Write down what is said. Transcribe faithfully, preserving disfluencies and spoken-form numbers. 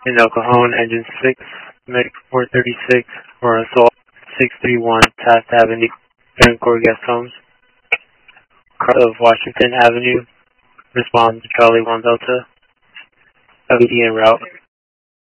in El Cajon, Engine six, Medic four thirty-six for assault six thirty-one Taft Avenue, Vancouver Guest Homes. Car of Washington Avenue, respond to Charlie one Delta, L E D en route.